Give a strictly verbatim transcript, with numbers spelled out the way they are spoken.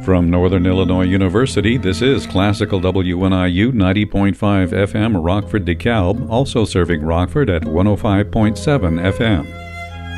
From Northern Illinois University, this is Classical W N I U ninety point five F M, Rockford, DeKalb, also serving Rockford at one oh five point seven F M.